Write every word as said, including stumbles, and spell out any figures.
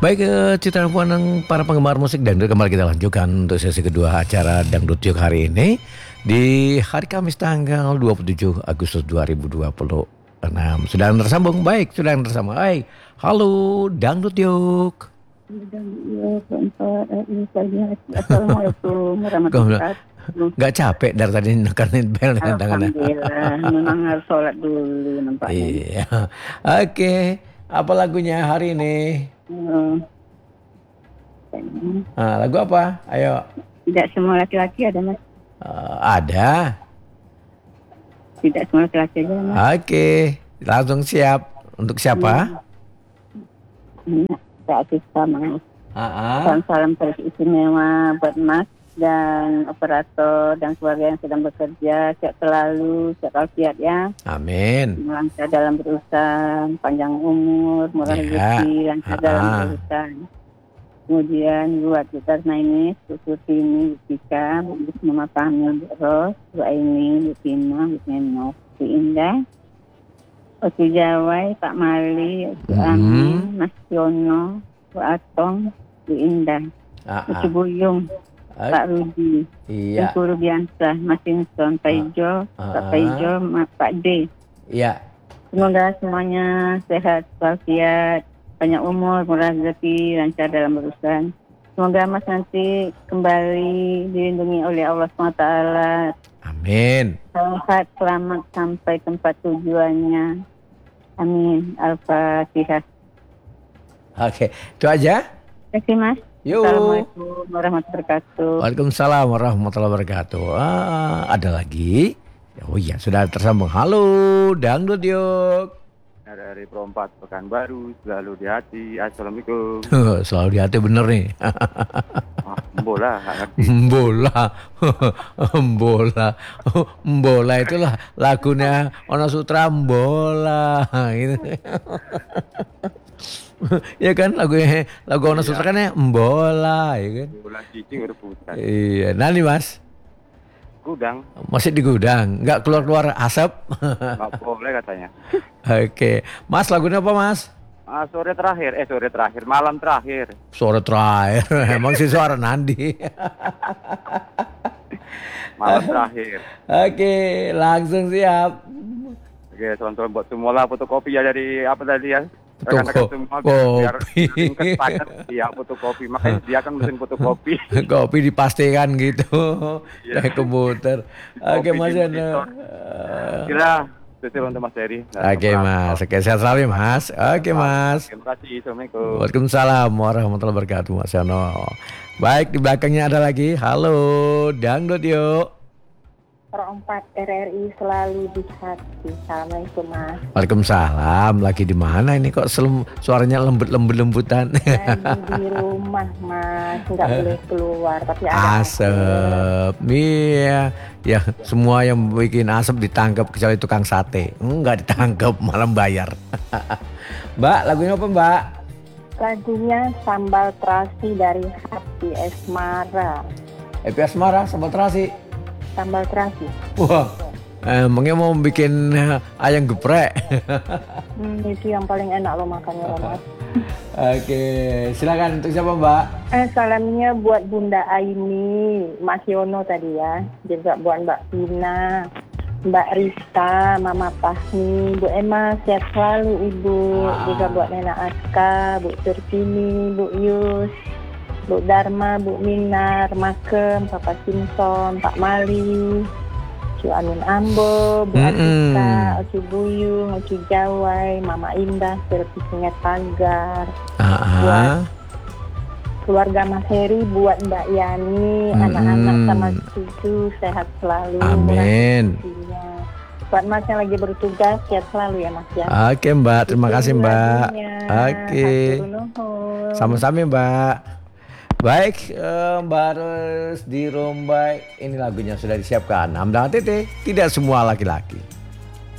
Baik, eh, Citra Puanang para penggemar musik dangdut, kembali kita lanjutkan untuk sesi kedua acara Dangdut Yuk hari ini di hari Kamis tanggal dua puluh tujuh Agustus dua ribu dua puluh enam. Sudah tersambung, baik, sudah tersambung. Baik, halo Dangdut Yuk. Assalamualaikum warahmatullahi wabarakatuh. Gak capek dari tadi nekanin bel dengan tangannya? Alhamdulillah, memang harus sholat dulu nampaknya. Iya, oke. Apa lagunya hari ini? Hmm. Ah, lagu apa? Ayo. Tidak semua laki-laki ada, Mas. Uh, ada. Tidak semua laki-laki aja, Mas. Oke, langsung siap. Untuk siapa? Hmm. Kak Sista, Mas. Ah, Salam-salam teristimewa buat Mas dan operator dan keluarga yang sedang bekerja. Sehat selalu, sehat walafiat ya. amin. Lancar dalam berurusan, panjang umur, murah Ya. rezeki, lancar Ah. dalam berurusan. Kemudian buat kita ini, Susuti ini, Bika, Bu Mama Pamil, Bu Ros, Bu Aini, Bu Tina, Bu Neno, Bu Indah, Oki Jawai, Pak Mali, Bu Hmm. Amin, Mas Yono, Bu Atong, Bu Indah, Ah, Bu ah. Cibuyung, Pak Rudi, Iya, Guru Biansa, Mas Inson, Pak Ijo, Ah. Pak Ijo, Pak D. iya. Semoga semuanya sehat, walafiat, banyak umur, murah rezeki, lancar dalam berurusan. Semoga Mas nanti kembali dilindungi oleh Allah subhanahu wa taala. Amin. Sehat, selamat sampai tempat tujuannya. Amin. Al-Fatihah. Oke, itu aja. Terima kasih, Mas. Yuk. Assalamualaikum warahmatullahi wabarakatuh. Waalaikumsalam warahmatullahi wabarakatuh. Ah, ada lagi? Oh iya, sudah tersambung. Halo, Dangdut Yuk. Dari Perompak Pekanbaru, selalu di hati. Assalamualaikum. Selalu di hati bener nih. Ah, bola, nggak ngerti. Bola, bola, bola itulah lagunya Ono Sutra bola, gitu. Ya kan lagunya lagu Ono Sutra kan ya bola, ya kan. Bola cicing rebutan. Iya, nanti Mas Gudang, masih di gudang, nggak keluar keluar asap. nggak boleh katanya. Oke, Mas lagunya apa Mas? Ah, sore terakhir, eh sore terakhir, malam terakhir. Sore terakhir, emang sih suara Nandi. Malam terakhir. Oke, langsung siap. Oke, teman-teman buat semua lah fotokopi ya dari apa tadi ya. Fotokopi. Semua biar biar ringkas padat. Iya, fotokopi. Makanya dia kan mesin fotokopi. Kopi dipastikan gitu. Iya. Kayak komputer. Oke Kopi Mas di Yono. monitor. Kira spesial untuk Mas Heri. Oke Mas, oke sehat selalu ya Mas. Oke Mas. Terima kasih, assalamualaikum. Waalaikumsalam warahmatullahi wabarakatuh Mas Yono. Baik, di belakangnya ada lagi. Halo, Dangdut Yuk. Perompak R R I selalu di hati. Assalamualaikum, Mas. Waalaikumsalam. Lagi di mana ini kok selem, suaranya lembut-lembut lembutan? Lagi di rumah, Mas, nggak boleh keluar, tapi ada Asap, iya, ya semua yang bikin asap ditangkap kecuali tukang sate, enggak ditangkap malah bayar. Mbak, lagunya apa Mbak? lagunya Sambal Terasi dari Happy Esmara. Happy Asmara, sambal terasi. Sambal Terasi. Wah, emangnya mau bikin ayam geprek? Hmm, itu yang paling enak lo makannya lo, Mas. Oke, silakan untuk siapa Mbak? Eh, salamnya buat Bunda Aini, Mas Yono tadi ya, juga buat Mbak Tina, Mbak Rista, Mama Fahmi, Bu Emma, sehat selalu Ibu, Ah. juga buat Nena Aska, Bu Surtini, Bu Yus, Bu Dharma, Bu Minar, Makem, Papa Simpson, Pak Mali, Cu Amin Ambo, Bu Mm-mm. Atika, Oci Buyung, Oci Jawai, Mama Indah, Selvi Sungai Pagar, Ah, Buat keluarga Mas Heri, buat Mbak Yani, Mm-mm. anak-anak sama cucu sehat selalu. Amin. Rezekinya. Buat Mas yang lagi bertugas sehat selalu ya Mas ya. Oke Mbak, terima kasih Mbak. Lagunya. Oke, Hatur nuhun. sama-sama Mbak. Baik, eh, Mbak Ros di Rombai, ini lagunya sudah disiapkan. Hamdan Tete, tidak semua laki-laki.